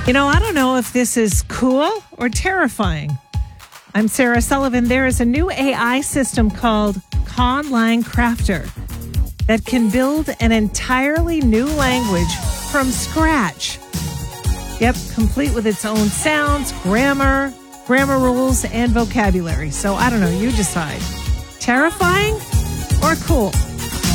I don't know if this is cool or terrifying. I'm Sarah Sullivan. There is a new AI system called Conlang Crafter that can build an entirely new language from scratch. Yep, complete with its own sounds, grammar rules, and vocabulary. So I don't know, you decide. Terrifying or cool?